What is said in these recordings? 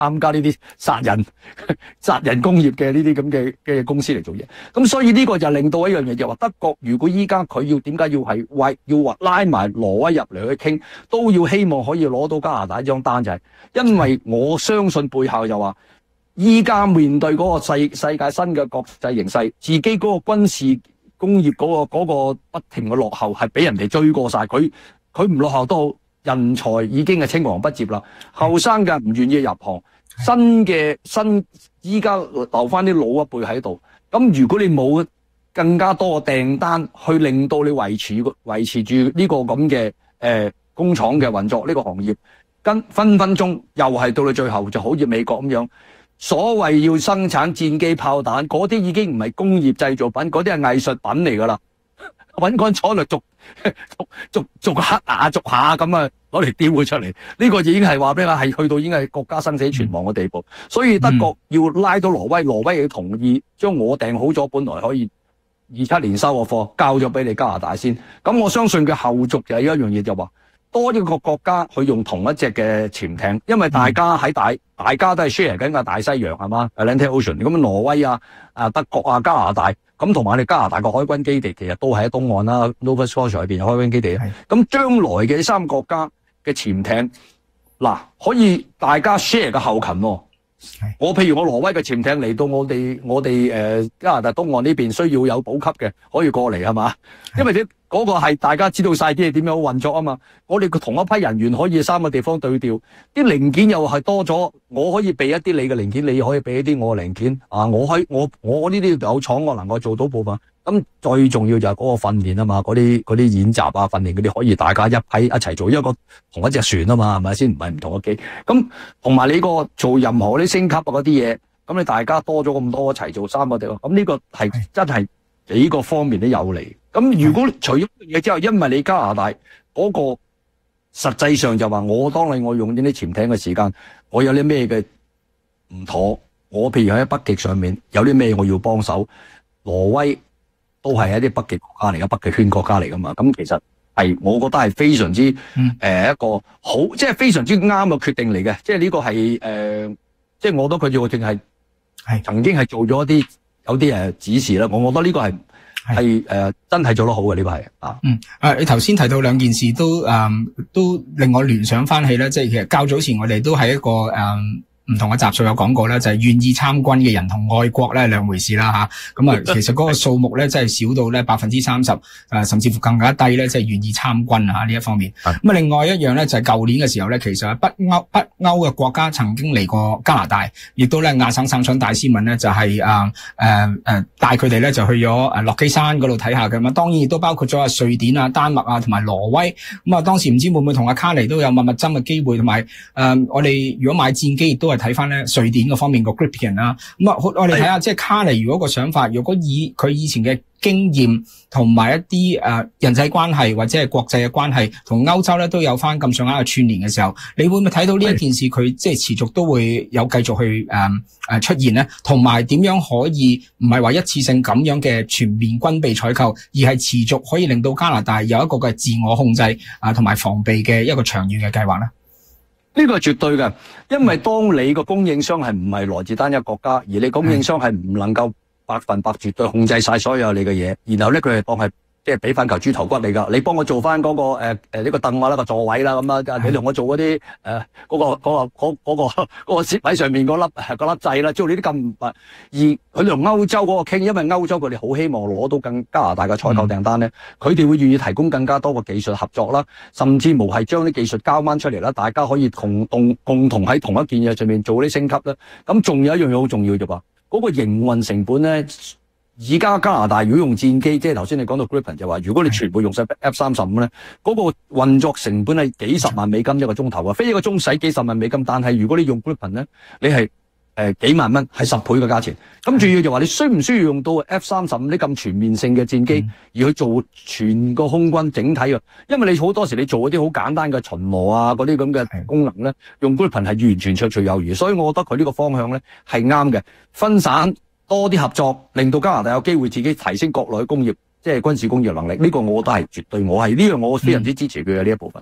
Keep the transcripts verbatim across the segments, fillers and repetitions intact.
參加呢啲殺人殺人工業嘅呢啲咁嘅嘅公司嚟做嘢。咁所以呢個就令到一樣嘢，就話德國如果依家佢要點解要係為要話拉埋挪威入嚟去傾，都要希望可以攞到加拿大呢張單，就係因為我相信背後就話依家面對嗰個世世界新嘅國際形勢，自己嗰個軍事工業嗰個嗰個不停嘅落後係俾人哋追過晒，佢佢唔落後都好，人才已經係青黃不接啦，後生嘅唔願意入行，新嘅新依家留翻啲老一輩喺度，咁如果你冇更加多嘅訂單去令到你維持維持住呢個咁嘅誒工廠嘅運作，呢個行業跟分分鐘又係到你最後就好似美國咁樣。所謂要生產戰機炮彈，嗰啲已經唔係工業製造品，嗰啲係藝術品嚟㗎啦。揾個廠嚟逐逐逐逐刻下逐下咁啊，攞嚟雕佢出嚟。呢、這個已經係話俾你係去到已經係國家生死存亡嘅地步。所以德國要拉到挪威，挪威要同意將我訂好咗，本來可以二七年收嘅貨交咗俾你加拿大先。咁我相信嘅後續就係一樣嘢，就話多一個國家去用同一隻嘅潛艇，因為大家喺大、嗯、大家都係 share 緊個大西洋係嘛 Atlantic Ocean。咁挪威啊、啊德國啊、加拿大，咁同埋你加拿大個海軍基地其實都喺東岸啦 ，Nova Scotia 入邊有海軍基地。咁將來嘅呢三個國家嘅潛艇，嗱可以大家 share 個後勤喎、哦。我譬如我挪威嘅潛艇嚟到我哋我哋誒、呃、加拿大東岸呢邊需要有補給嘅，可以過嚟係嘛？因為啲嗰個係大家知道晒啲嘢點樣運作啊嘛。我哋個同一批人員可以三個地方對調，啲零件又係多咗，我可以備一啲你嘅零件，你可以備一啲我嘅零件啊。我可以我我呢啲有廠，我能夠做到部分。咁最重要就係嗰個訓練啊嘛，嗰啲嗰啲演習啊訓練嗰啲可以大家一批一齊做，因為個同一隻船啊嘛，係咪先？唔係唔同嘅機。咁同埋你個做任何啲升級啊嗰啲嘢，咁你大家多咗咁多一齊做三個地方，咁呢個係真係幾個方面都有利。咁如果除咗嘢之後，因為你加拿大嗰個實際上就話，我當你我用呢啲潛艇嘅時間，我有啲咩嘅唔妥，我譬如喺北極上面有啲咩我要幫手，挪威都係一啲北極國家嚟嘅，北極圈國家嚟噶嘛。咁其實係我覺得係非常之誒、嗯呃、一個好，即係非常之啱嘅決定嚟嘅。即係呢個係誒、呃，即係我覺得佢做淨係係曾經係做咗一啲有啲誒指示啦。我覺得呢個係係誒真係做得好嘅，呢個係啊。 嗯，誒你頭先提到兩件事都誒、嗯、都令我聯想翻起咧，即係其實較早前我哋都係一個誒。嗯唔同嘅集數有講過咧，就係願意參軍嘅人同愛國咧兩回事啦吓。咁啊，其實嗰個數目咧真係少到咧百分之三十，誒甚至乎更加低咧，即係願意參軍啊呢一方面。咁啊，另外一樣咧就係舊年嘅時候咧，其實北歐北歐嘅國家曾經嚟過加拿大，亦都咧亞省省長戴斯文咧就係誒誒誒帶佢哋咧就去咗誒落基山嗰度睇下嘅嘛。當然亦都包括咗啊瑞典啊、丹麥啊同埋挪威。咁啊，當時唔知會唔會同阿卡尼都有密密針嘅機會，同埋誒我哋如果買戰機亦都係睇翻咧瑞典嗰方面個 Gripen 啦，咁啊我哋睇下即係卡尼如果個想法，如果以佢以前嘅經驗同埋一啲誒人際關係或者係國際嘅關係，同歐洲咧都有翻咁上下嘅串聯嘅時候，你會唔會睇到呢一件事佢即係持續都會有繼續去誒誒、呃、出現咧？同埋點樣可以唔係話一次性咁樣嘅全面軍備採購，而係持續可以令到加拿大有一個嘅自我控制啊同埋防備嘅一個長遠嘅計劃咧？ 呢個係絕對嘅，因為當你個供應商係唔係來自單一國家，而你供應商係唔能夠百分百絕對控制晒所有你嘅嘢，然後咧佢係當係即係俾翻嚿豬頭骨你噶，你幫我做翻嗰、那個誒誒呢個凳啊啦個座位啦咁啊，你同我做嗰啲誒嗰個嗰、那個嗰嗰、那個嗰、那個設位上面嗰粒嗰粒掣啦，即係呢啲咁而佢哋同歐洲嗰個傾，因為歐洲佢哋好希望攞到更加拿大嘅採購訂單咧，佢、嗯、哋會願意提供更加多嘅技術合作啦，甚至無係將啲技術交翻出嚟啦，大家可以同共共同喺同一件嘢上面做啲升級啦。咁仲有一樣嘢好重要啫噃，嗰、那個營運成本咧。而家加拿大如果用戰機，即係頭先你講到 Gripen 就話，如果你全部用晒 F 三十五咧，嗰、那個運作成本係幾十萬美金一個鐘頭啊，飛一個鐘使幾十萬美金，但係如果你用 Gripen 咧，你係誒、呃、幾萬蚊，係十倍嘅價錢。咁仲要就話你需唔需要用到 F 三十五呢咁全面性嘅戰機，而去做全個空軍整體啊？因為你好多時你做嗰啲好簡單嘅巡邏啊，嗰啲咁嘅功能咧，用 Gripen 係完全綽綽有餘，所以我覺得佢呢個方向咧係啱嘅，分散。多啲合作，令到加拿大有機會自己提升國內嘅工業，即係軍事工業能力。呢、這個我覺得係絕對，我係呢樣我非常之支持佢嘅呢一部分嘅。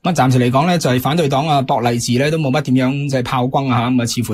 咁暫時嚟講咧，就係反對黨啊，博勵治咧都冇乜點樣即係炮轟啊，咁啊似乎。